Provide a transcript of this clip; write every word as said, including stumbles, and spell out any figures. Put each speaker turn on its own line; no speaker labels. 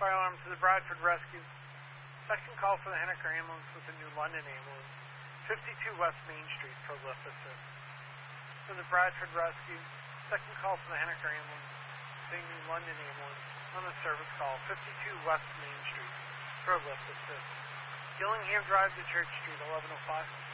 Fire alarm to the Bradford Rescue. Second call for the Henniker ambulance with the New London ambulance. fifty-two West Main Street for lift assist. For the Bradford Rescue. Second call for the Henniker ambulance. The New London ambulance on the service call. fifty-two West Main Street for lift assist. Gillingham Drive to Church Street, eleven oh five.